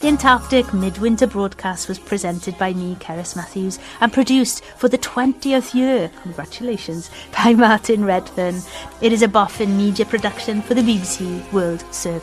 The Antarctic Midwinter broadcast was presented by me, Cerys Matthews, and produced for the 20th year, congratulations, by Martin Redfern. It is a Boffin media production for the BBC World Service.